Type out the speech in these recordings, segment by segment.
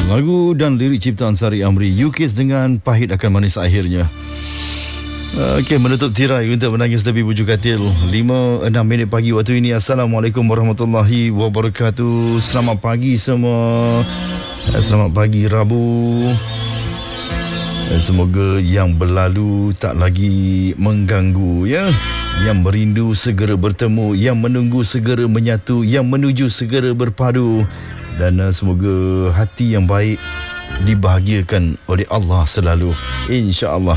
Lagu dan lirik ciptaan Sari Amri, Yukis dengan Pahit Akan Manis Akhirnya. Okey, menutup tirai untuk menangis tepi bujuk katil 5-6 minit pagi waktu ini. Assalamualaikum warahmatullahi wabarakatuh. Selamat pagi semua. Selamat pagi Rabu. Semoga yang berlalu tak lagi mengganggu, ya. Yang merindu segera bertemu, yang menunggu segera menyatu, yang menuju segera berpadu. Dan semoga hati yang baik dibahagiakan oleh Allah selalu, insya-Allah.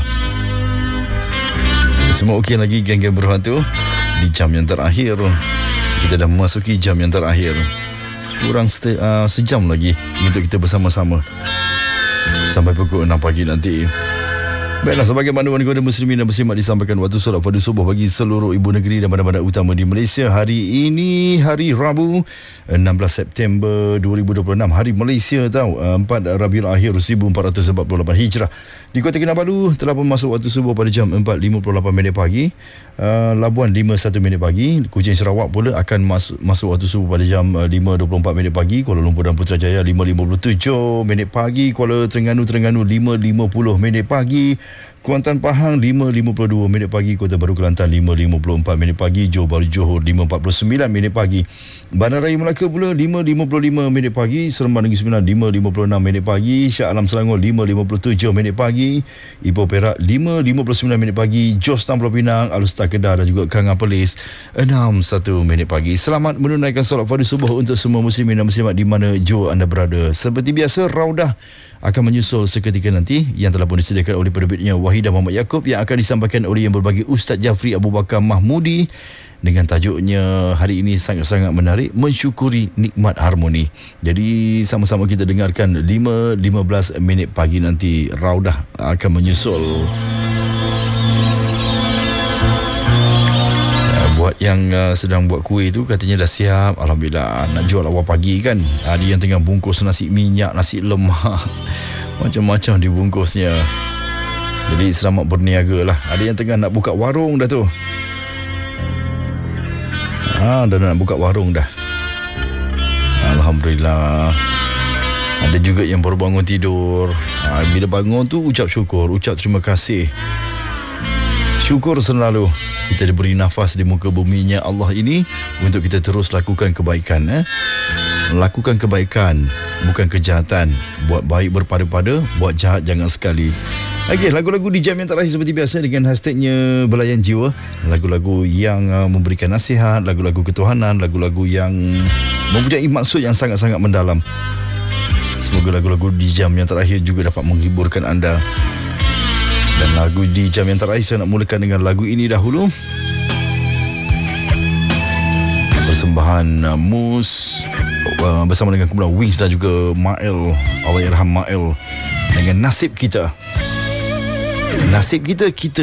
Semua okey lagi geng-geng berhati di jam yang terakhir. Kita dah memasuki jam yang terakhir. Kurang sejam lagi untuk kita bersama-sama sampai pukul 6 pagi nanti. Baiklah, sebagai panduan kepada muslimin dan muslimat disampaikan waktu solat fardu subuh bagi seluruh ibu negeri dan bandar-bandar utama di Malaysia. Hari ini hari Rabu 16 September 2026, hari Malaysia tahu, 4 Rabiul Akhir 1448 Hijrah. Di Kota Kinabalu telah pun masuk waktu subuh pada jam 4.58 minit pagi. Labuan 5.1 minit pagi. Kuching Sarawak pula akan masuk waktu subuh pada jam 5.24 minit pagi. Kuala Lumpur dan Putrajaya 5.57 minit pagi. Kuala Terengganu 5.50 minit pagi. Kuantan Pahang 5.52 minit pagi. Kota Baru Kelantan 5.54 minit pagi. Johor Bahru Johor 5.49 minit pagi. Bandaraya Melaka pula 5.55 minit pagi. Seremban Negeri Sembilan 5.56 minit pagi. Shah Alam Selangor 5.57 minit pagi. Ipoh Perak 5.59 minit pagi. Jos dan Pulau Pinang, Alustar Kedah dan juga Kangan Perlis 6.1 minit pagi. Selamat menunaikan solat fardu subuh untuk semua muslimin dan muslimat di mana jua anda berada. Seperti biasa, Raudah akan menyusul seketika nanti yang telah pun disediakan oleh penerbitnya Wahidah Muhammad Yaakob, yang akan disampaikan oleh yang berbagai Ustaz Jafri Abu Bakar Mahmudi dengan tajuknya hari ini sangat-sangat menarik, mensyukuri nikmat harmoni. Jadi sama-sama kita dengarkan 5.15 minit pagi nanti. Raudah akan menyusul. Buat yang sedang buat kuih tu katanya dah siap. Alhamdulillah, nak jual awal pagi kan. Ada yang tengah bungkus nasi minyak, nasi lemak, macam-macam dibungkusnya. Jadi selamat berniaga lah. Ada yang tengah nak buka warung dah tu. Dah nak buka warung dah. Alhamdulillah. Ada juga yang baru bangun tidur. Bila bangun tu ucap syukur, ucap terima kasih. Syukur selalu kita diberi nafas di muka buminya Allah ini untuk kita terus lakukan kebaikan. Lakukan kebaikan, bukan kejahatan. Buat baik berpada-pada, buat jahat jangan sekali. Okey, lagu-lagu di jam yang terakhir seperti biasa dengan hashtagnya Belayan Jiwa. Lagu-lagu yang memberikan nasihat, lagu-lagu ketuhanan, lagu-lagu yang mempunyai maksud yang sangat-sangat mendalam. Semoga lagu-lagu di jam yang terakhir juga dapat menghiburkan anda. Dan lagu di jam yang terakhir saya nak mulakan dengan lagu ini dahulu. Persembahan Mus bersama dengan kumpulan Wings dan juga Mael, Allahyarham Mael, dengan Nasib Kita. Nasib kita, kita